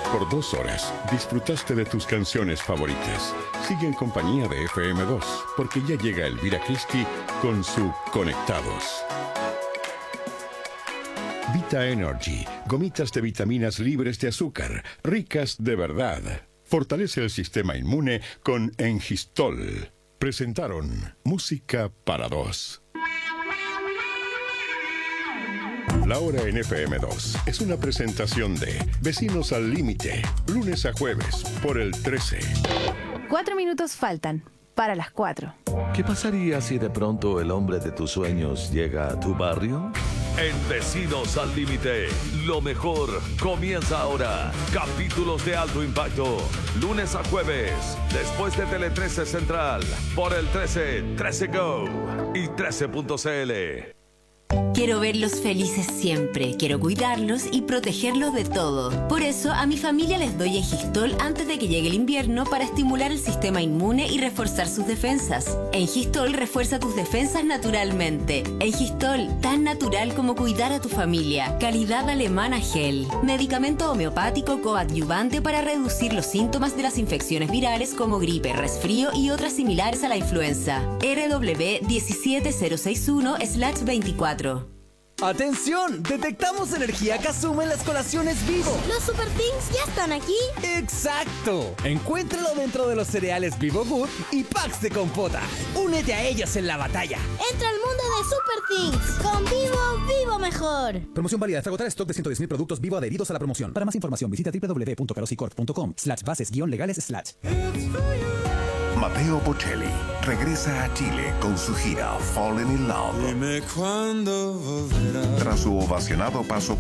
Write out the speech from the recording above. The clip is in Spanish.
Por 2 horas disfrutaste de tus canciones favoritas. Sigue en compañía de FM2, porque ya llega Elvira Christie con su Conectados. Vita Energy, gomitas de vitaminas libres de azúcar, ricas de verdad. Fortalece el sistema inmune con Engistol. Presentaron Música para Dos. La Hora en FM2 es una presentación de Vecinos al Límite, lunes a jueves, por el 13. 4 minutos faltan para las 4. ¿Qué pasaría si de pronto el hombre de tus sueños llega a tu barrio? En Vecinos al Límite, lo mejor comienza ahora. Capítulos de alto impacto, lunes a jueves, después de Tele 13 Central, por el 13, 13 Go y 13.cl. Quiero verlos felices siempre, quiero cuidarlos y protegerlos de todo. Por eso a mi familia les doy Engistol antes de que llegue el invierno para estimular el sistema inmune y reforzar sus defensas. Engistol refuerza tus defensas naturalmente. Engistol, tan natural como cuidar a tu familia. Calidad alemana Gel. Medicamento homeopático coadyuvante para reducir los síntomas de las infecciones virales como gripe, resfrío y otras similares a la influenza. RW 17061/24. ¡Atención! Detectamos energía Kazuma en las colaciones Vivo. ¿Los Super Things ya están aquí? ¡Exacto! Encuéntralo dentro de los cereales Vivo Good y packs de compota. Únete a ellos en la batalla. Entra al mundo de Super Things. Con Vivo, vivo mejor. Promoción válida hasta agotar stock de 110.000 productos Vivo adheridos a la promoción. Para más información visita www.carosicorp.com/bases-legales/. Matteo Bocelli regresa a Chile con su gira Fallen in Love. Dime cuándo volverás. Tras su ovacionado paso